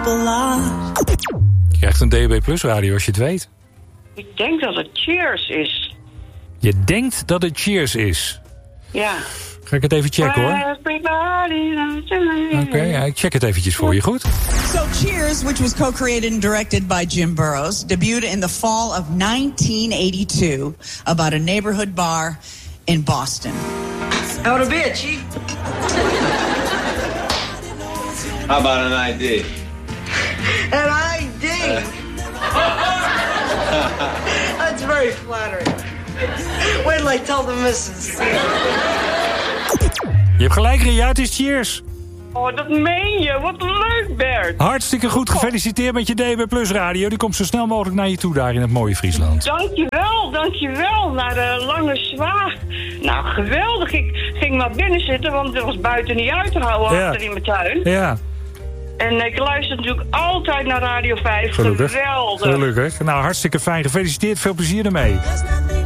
Je krijgt een DAB Plus radio als je het weet. Ik denk dat het Cheers is. Je denkt dat het Cheers is. Ja. Ga ik het even checken, hoor. Oké, ja, ik check het eventjes voor je, goed? So Cheers, which was co-created and directed by Jim Burrows, debuted in the fall of 1982 about a neighborhood bar in Boston. How to be, Chief? How about an ID? An ID? That's very flattering. Wait till I tell the missus. Je hebt gelijk, Ria, het is Cheers. Oh, dat meen je. Wat leuk, Bert. Hartstikke goed, gefeliciteerd met je DAB Plus radio. Die komt zo snel mogelijk naar je toe daar in het mooie Friesland. Dankjewel. Naar de Lange Zwaag. Nou, geweldig. Ik ging maar binnen zitten, want er was buiten niet uit te houden achter in mijn tuin. Ja. En ik luister natuurlijk altijd naar Radio 5. Gelukkig. Geweldig. Gelukkig. Nou, hartstikke fijn. Gefeliciteerd. Veel plezier ermee.